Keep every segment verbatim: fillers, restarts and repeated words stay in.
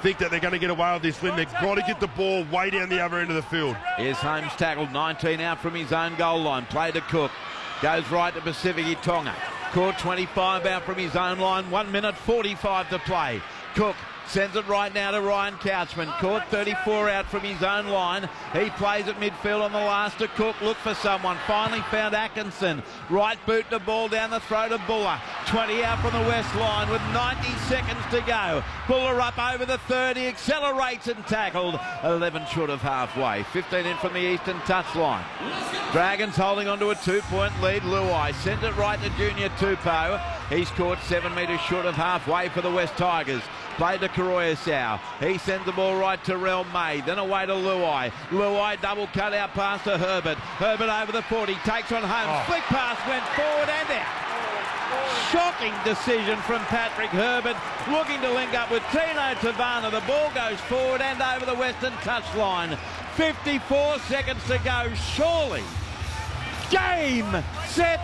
think that they're going to get away with this win. They've got to get the ball way down the other end of the field. Here's Holmes tackled, nineteen out from his own goal line. Play to Cook. Goes right to Pacific Tonga. Caught twenty-five out from his own line. one minute forty-five to play. Cook sends it right now to Ryan Couchman. Caught thirty-four out from his own line. He plays at midfield on the last to Cook. Look for someone. Finally found Atkinson. Right boot the ball down the throat of Buller. twenty out from the west line with ninety seconds to go. Buller up over the third. He accelerates and tackled. eleven short of halfway. fifteen in from the eastern touchline. Dragons holding on to a two-point lead. Luai sends it right to Junior Tupou. He's caught seven metres short of halfway for the West Tigers. Played to Karoyasau. He sends the ball right to Rel May. Then away to Luai. Luai double cut out pass to Herbert. Herbert over the forty. Takes on Holmes. Oh. Flick pass went forward and out. Shocking decision from Patrick Herbert. Looking to link up with Tino Tavana. The ball goes forward and over the western touchline. fifty-four seconds to go. Surely. Game. Set.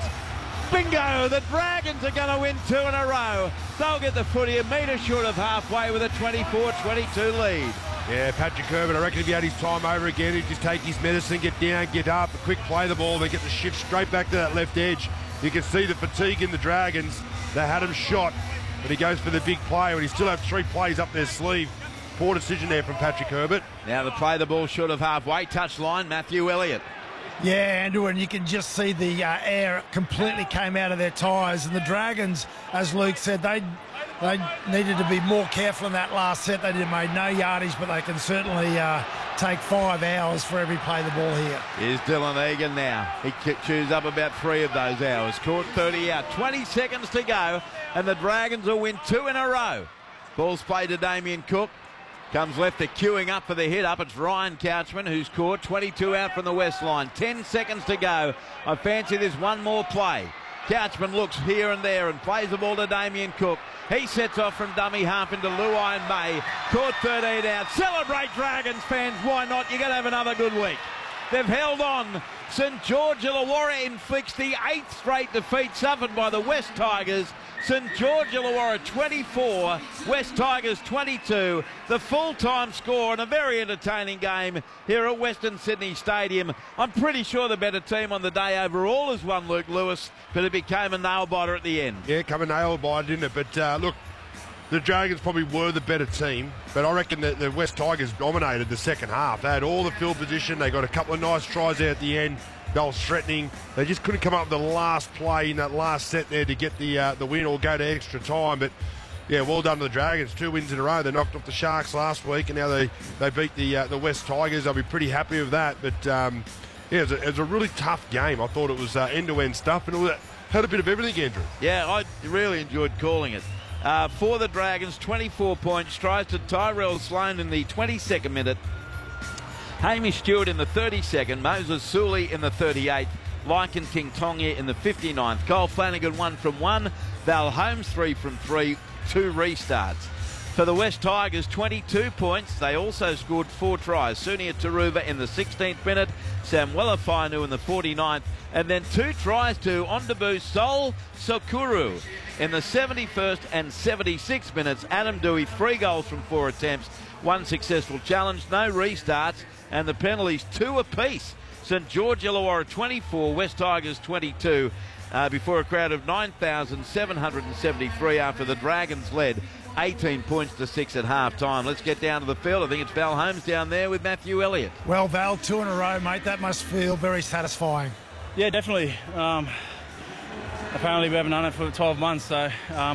Bingo! The Dragons are going to win two in a row. They'll get the footy a metre short of halfway with a twenty-four twenty-two lead. Yeah, Patrick Herbert, I reckon if he had his time over again, he'd just take his medicine, get down, get up, quick play the ball, then get the shift straight back to that left edge. You can see the fatigue in the Dragons. They had him shot, but he goes for the big play, and he still have three plays up their sleeve. Poor decision there from Patrick Herbert. Now they play the ball short of halfway. Touchline, Matthew Elliott. Yeah, Andrew, and you can just see the uh, air completely came out of their tyres. And the Dragons, as Luke said, they they needed to be more careful in that last set. They did made no yardage, but they can certainly uh, take five hours for every play the ball here. Here's Dylan Egan now. He chews up about three of those hours. Caught thirty out. twenty seconds to go, and the Dragons will win two in a row. Ball's played to Damien Cook. Comes left to queuing up for the hit up. It's Ryan Couchman who's caught twenty-two out from the west line. ten seconds to go. I fancy there's one more play. Couchman looks here and there and plays the ball to Damien Cook. He sets off from dummy half into Luai and May. Caught thirteen out. Celebrate, Dragons fans. Why not? You're going to have another good week. They've held on. St George Illawarra inflicts the eighth straight defeat suffered by the West Tigers. St George Illawarra twenty-four, West Tigers twenty-two. The full-time score and a very entertaining game here at Western Sydney Stadium. I'm pretty sure the better team on the day overall is one Luke Lewis, but it became a nail-biter at the end. Yeah, come a nail-biter, didn't it? But uh, look, the Dragons probably were the better team, but I reckon that the West Tigers dominated the second half. They had all the field position. They got a couple of nice tries there at the end. They were threatening. They just couldn't come up with the last play in that last set there to get the uh, the win or go to extra time. But yeah, well done to the Dragons. Two wins in a row. They knocked off the Sharks last week, and now they they beat the uh, the West Tigers. I'll be pretty happy with that. But um, yeah, it was, a, it was a really tough game. I thought it was uh, end-to-end stuff, and it was, had a bit of everything, Andrew. Yeah, I really enjoyed calling it. Uh, for the Dragons, twenty-four points, tries to Tyrell Sloan in the twenty-second minute. Hamish Stewart in the thirty-second, Moses Sully in the thirty-eighth, Lycan King Tonga in the fifty-ninth, Cole Flanagan one from one, Val Holmes three from three, two restarts. For the West Tigers, twenty-two points. They also scored four tries. Sunia Taruva in the sixteenth minute, Samuela Fainu in the forty-ninth, and then two tries to Ondabu Sol Sokuru in the seventy-first and seventy-sixth minutes. Adam Dewey, three goals from four attempts, one successful challenge, no restarts, and the penalties two apiece. St George Illawarra twenty-four, West Tigers twenty-two, uh, before a crowd of nine thousand seven hundred seventy-three after the Dragons led eighteen points to six at half time. Let's get down to the field. I think it's Val Holmes down there with Matthew Elliott. Well, Val, two in a row, mate. That must feel very satisfying. Yeah, definitely. Um, apparently we haven't done it for twelve months, so um,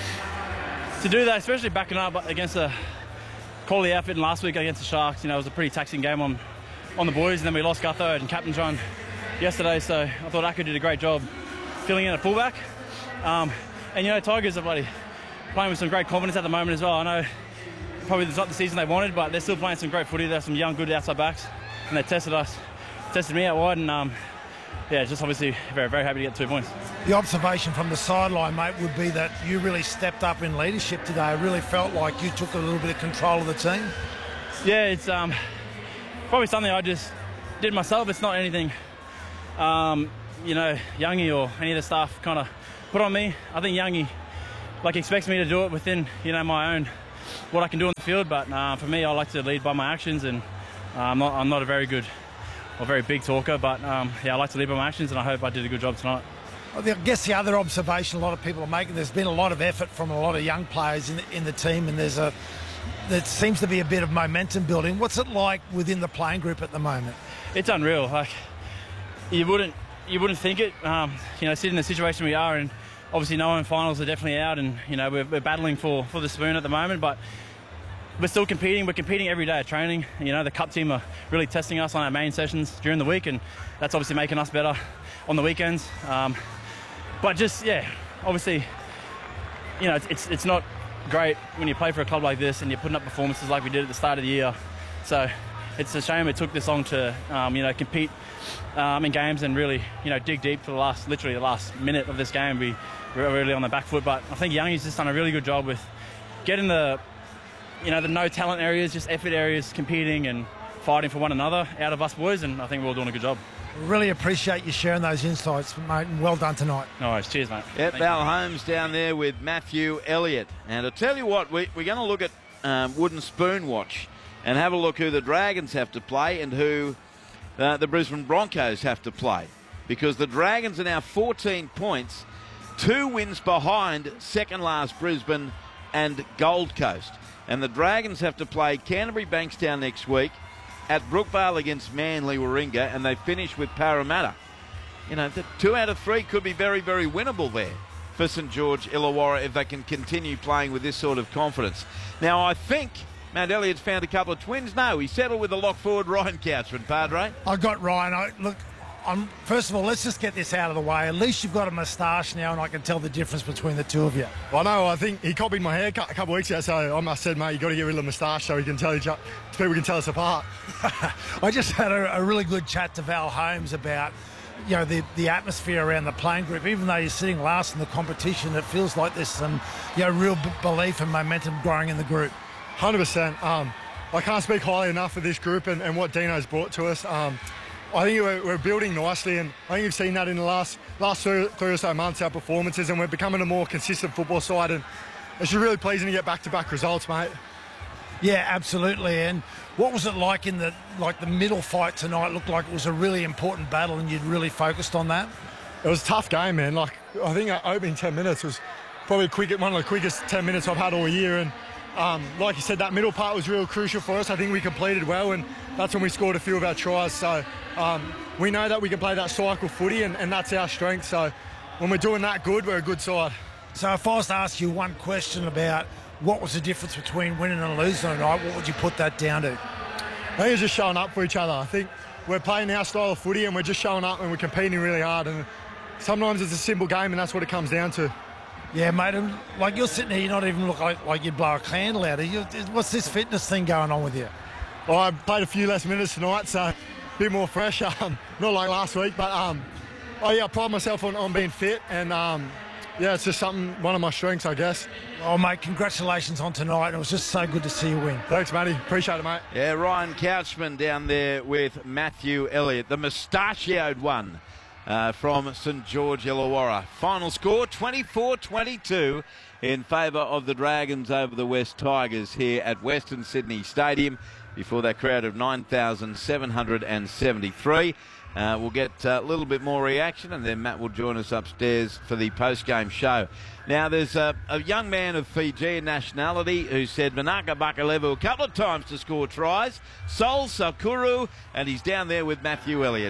to do that, especially backing up against a quality outfit last week against the Sharks, you know, it was a pretty taxing game on on the boys, and then we lost Gutho and Captain John yesterday, so I thought Aku did a great job filling in at fullback. Um, and, you know, Tigers are bloody playing with some great confidence at the moment as well. I know probably it's not the season they wanted, but they're still playing some great footy. There's some young, good outside backs, and they tested us, tested me out wide, and um, yeah, just obviously very, very happy to get two points. The observation from the sideline, mate, would be that you really stepped up in leadership today. I really felt like you took a little bit of control of the team. Yeah, it's um, probably something I just did myself. It's not anything, um, you know, Youngie or any of the staff kind of put on me. I think Youngie, like, expects me to do it within, you know, my own what I can do on the field. But uh, for me, I like to lead by my actions, and uh, I'm not I'm not a very good or very big talker, but um, yeah, I like to lead by my actions, and I hope I did a good job tonight. I guess the other observation a lot of people are making, there's been a lot of effort from a lot of young players in the, in the team, and there's a there seems to be a bit of momentum building. What's it like within the playing group at the moment? It's unreal. Like you wouldn't you wouldn't think it. Um, you know, sitting in the situation we are, and obviously knowing finals are definitely out, and you know we're, we're battling for for the spoon at the moment, but we're still competing. We're competing every day at training. You know, the cup team are really testing us on our main sessions during the week, and that's obviously making us better on the weekends. Um, But just, yeah, obviously, you know, it's, it's it's not great when you play for a club like this and you're putting up performances like we did at the start of the year. So it's a shame it took this long to, um, you know, compete um, in games and really, you know, dig deep for the last, literally the last minute of this game. We were really on the back foot. But I think Youngie's just done a really good job with getting the, you know, the no talent areas, just effort areas, competing and fighting for one another out of us boys. And I think we're all doing a good job. Really appreciate you sharing those insights, mate, and well done tonight. No worries. Cheers, mate. Yep, Thank Val you. Holmes down there with Matthew Elliott. And I tell you what, we, we're going to look at um, Wooden Spoon Watch and have a look who the Dragons have to play and who uh, the Brisbane Broncos have to play. Because the Dragons are now fourteen points, two wins behind second last Brisbane and Gold Coast. And the Dragons have to play Canterbury Bankstown next week, at Brookvale against Manly Warringah, and they finish with Parramatta. You know, the two out of three could be very, very winnable there for St George Illawarra if they can continue playing with this sort of confidence. Now, I think Matt Elliott's found a couple of twins. No, he settled with the lock forward Ryan Couchman, Padre. I got Ryan. I, look, I'm, first of all, let's just get this out of the way. At least you've got a moustache now, and I can tell the difference between the two of you. I know, I think he copied my haircut a couple of weeks ago, so I must have said, mate, you've got to get rid of the moustache so we can tell each other, people can tell us apart. I just had a, a really good chat to Val Holmes about, you know, the, the atmosphere around the playing group. Even though you're sitting last in the competition, it feels like there's some, you know, real b- belief and momentum growing in the group. one hundred percent. Um, I can't speak highly enough of this group and, and what Dino's brought to us. Um, I think we're, we're building nicely, and I think you've seen that in the last last three, three or so months, our performances, and we're becoming a more consistent football side, and it's really pleasing to get back-to-back results, mate. Yeah, absolutely. And what was it like in the like the middle fight tonight? It looked like it was a really important battle, and you'd really focused on that. It was a tough game, man. Like, I think our opening ten minutes was probably quick, one of the quickest ten minutes I've had all year, and Um, like you said, that middle part was real crucial for us. I think we completed well, and that's when we scored a few of our tries. So um, we know that we can play that cycle footy, and, and that's our strength. So when we're doing that good, we're a good side. So if I was to ask you one question about what was the difference between winning and losing tonight, what would you put that down to? I think it's just showing up for each other. I think we're playing our style of footy, and we're just showing up, and we're competing really hard. And sometimes it's a simple game, and that's what it comes down to. Yeah, mate, and like you're sitting here, you're not even look like, like you'd blow a candle out. Are you, what's this fitness thing going on with you? Well, I played a few less minutes tonight, so a bit more fresh. Um, not like last week, but um, oh yeah, I pride myself on, on being fit, and um, yeah, it's just something, one of my strengths, I guess. Oh, mate, congratulations on tonight. It was just so good to see you win. Thanks, Matty. Appreciate it, mate. Yeah, Ryan Couchman down there with Matthew Elliott, the mustachioed one. Uh, from St George Illawarra. Final score twenty-four twenty-two in favour of the Dragons over the West Tigers here at Western Sydney Stadium before that crowd of nine thousand seven hundred seventy-three. Uh, we'll get a little bit more reaction, and then Matt will join us upstairs for the post-game show. Now, there's a, a young man of Fijian nationality who said Manaka Bakalevu a couple of times to score tries. Sol Sakuru, and he's down there with Matthew Elliott.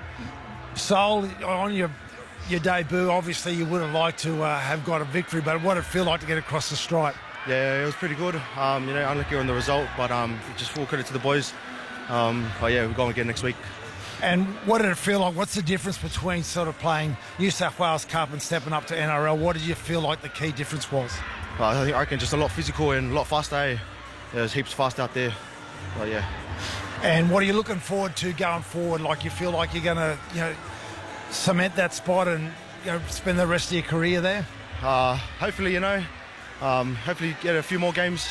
Sol, on your your debut, obviously you would have liked to uh, have got a victory, but what did it feel like to get across the stripe? Yeah, it was pretty good. Um, you know, unlucky on the result, but um, just full credit to the boys. Um, but yeah, we're going again next week. And what did it feel like? What's the difference between sort of playing New South Wales Cup and stepping up to N R L? What did you feel like the key difference was? Well, I think I reckon just a lot physical and a lot faster. Eh? There's heaps fast out there. But yeah. And what are you looking forward to going forward? Like you feel like you're going to, you know, cement that spot and, you know, spend the rest of your career there? Uh, hopefully, you know, um, hopefully get a few more games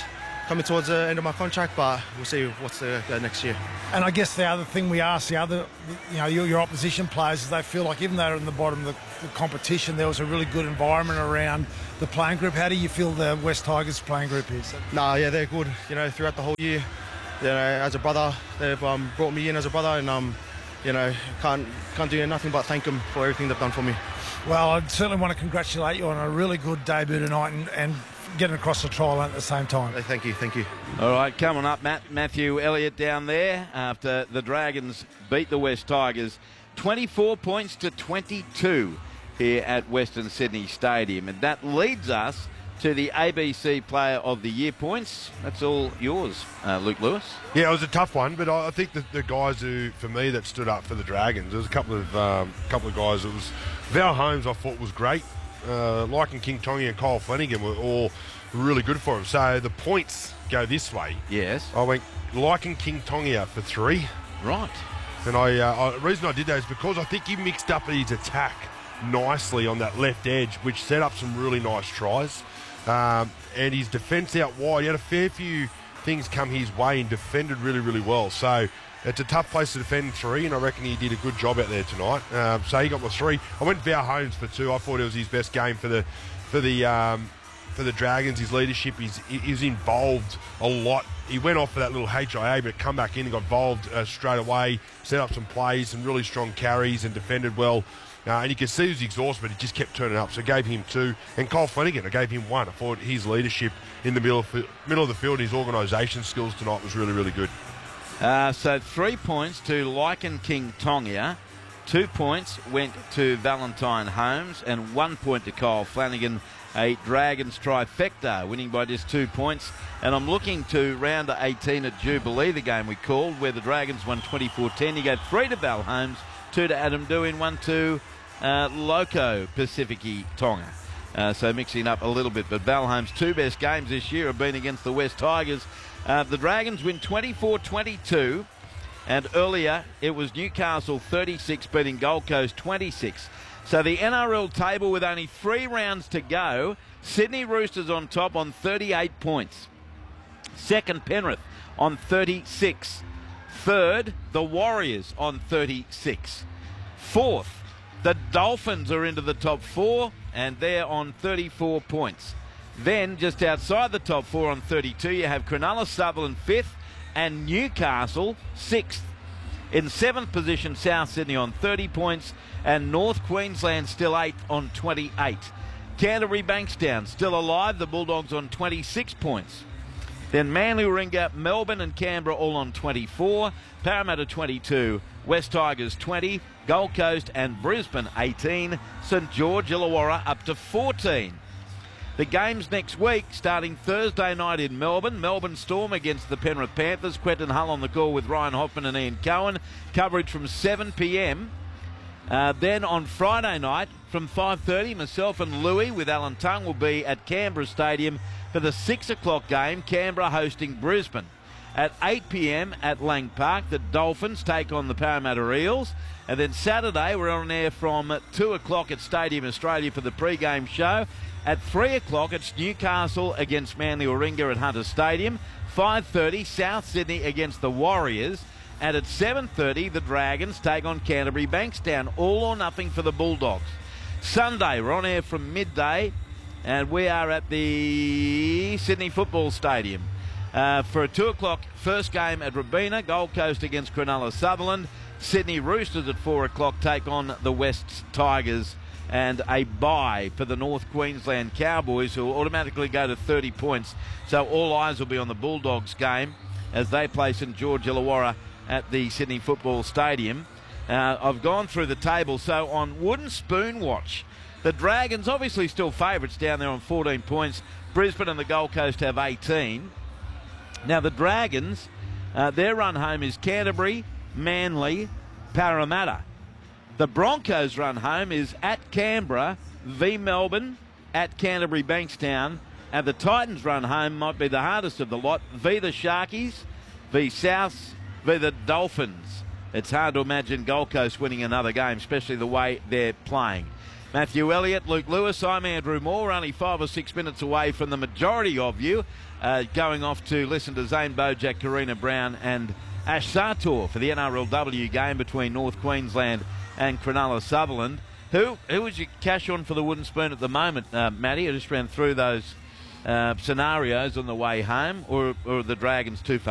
coming towards the end of my contract, but we'll see what's the uh, next year. And I guess the other thing we ask the other, you know, your, your opposition players is they feel like even though they're in the bottom of the, the competition, there was a really good environment around the playing group. How do you feel the West Tigers playing group is? Nah, yeah, they're good. You know, throughout the whole year, you know, as a brother, they've um, brought me in as a brother, and um, you know, can't can't do nothing but thank them for everything they've done for me. Well, I certainly want to congratulate you on a really good debut tonight and, and getting across the trial at the same time. Thank you, thank you. All right, coming up, Matt, Matthew Elliott down there after the Dragons beat the West Tigers twenty-four points to twenty-two here at Western Sydney Stadium. And that leads us to the A B C Player of the Year points. That's all yours, uh, Luke Lewis. Yeah, it was a tough one, but I I think that the guys who, for me, that stood up for the Dragons, there was a couple of um, couple of guys. It was Val Holmes, I thought was great. Uh, Lycan King Tongi and Kyle Flanagan were all really good for him. So the points go this way. Yes. I went Lycan King Tongia for three. Right. And I, uh, I, the reason I did that is because I think he mixed up his attack nicely on that left edge, which set up some really nice tries. Um, and his defence out wide, he had a fair few things come his way and defended really, really well. So it's a tough place to defend three, and I reckon he did a good job out there tonight. Um, so he got my three. I went Val Holmes for two. I thought it was his best game for the for the um, for the Dragons. His leadership, he's, he's involved a lot. He went off for that little H I A, but come back in and got involved uh, straight away, set up some plays, some really strong carries, and defended well. Uh, and you can see he was exhausted, but he just kept turning up. So I gave him two. And Kyle Flanagan, I gave him one. I thought his leadership in the middle of, middle of the field, his organisation skills tonight was really, really good. Uh, so three points to Lycan King Tongia. Two points went to Valentine Holmes, and one point to Kyle Flanagan. A Dragons trifecta, winning by just two points. And I'm looking to round eighteen at Jubilee, the game we called, where the Dragons won twenty-four ten. You gave three to Val Holmes, two to Adam Dewin, one to uh, Loco Pacifici Tonga. Uh, so mixing up a little bit. But Val Holmes' two best games this year have been against the West Tigers. Uh, the Dragons win twenty-four twenty-two. And earlier, it was Newcastle thirty-six beating Gold Coast twenty-six. So the N R L table with only three rounds to go, Sydney Roosters on top on thirty-eight points. Second, Penrith on thirty-six. Third, the Warriors on thirty-six. Fourth, the Dolphins are into the top four, and they're on thirty-four points. Then, just outside the top four on thirty-two, you have Cronulla Sutherland fifth and Newcastle sixth. In seventh position, South Sydney on thirty points, and North Queensland still eighth on twenty-eight. Canterbury Bankstown still alive, the Bulldogs on twenty-six points. Then Manly, Warringah, Melbourne and Canberra all on twenty-four, Parramatta twenty-two, West Tigers twenty, Gold Coast and Brisbane eighteen, St George Illawarra up to fourteen. The games next week, starting Thursday night in Melbourne. Melbourne Storm against the Penrith Panthers. Quentin Hull on the call with Ryan Hoffman and Ian Cohen. Coverage from seven p m. Uh, then on Friday night from five thirty, myself and Louis with Alan Tongue will be at Canberra Stadium for the six o'clock game, Canberra hosting Brisbane. At eight p m at Lang Park, the Dolphins take on the Parramatta Eels. And then Saturday, we're on air from two o'clock at Stadium Australia for the pre-game show. At three o'clock, it's Newcastle against Manly Warringah at Hunter Stadium. five thirty, South Sydney against the Warriors. And at seven thirty, the Dragons take on Canterbury Bankstown. All or nothing for the Bulldogs. Sunday, we're on air from midday, and we are at the Sydney Football Stadium uh, for a two o'clock first game at Robina. Gold Coast against Cronulla Sutherland. Sydney Roosters at four o'clock take on the West Tigers. And a bye for the North Queensland Cowboys, who will automatically go to thirty points. So all eyes will be on the Bulldogs game as they play St George Illawarra at the Sydney Football Stadium. Uh, I've gone through the table. So on Wooden Spoon watch, the Dragons obviously still favourites down there on fourteen points. Brisbane and the Gold Coast have eighteen. Now the Dragons, uh, their run home is Canterbury, Manly, Parramatta. The Broncos' run home is at Canberra, v Melbourne, at Canterbury Bankstown, and the Titans' run home might be the hardest of the lot, v the Sharkies, v Souths, v the Dolphins. It's hard to imagine Gold Coast winning another game, especially the way they're playing. Matthew Elliott, Luke Lewis, I'm Andrew Moore, only five or six minutes away from the majority of you uh, going off to listen to Zane Bojack, Karina Brown and Ash Sartor for the N R L W game between North Queensland and Cronulla Sutherland. Who who would you cash on for the wooden spoon at the moment, uh, Matty? I just ran through those uh, scenarios on the way home, or, or are the Dragons too far?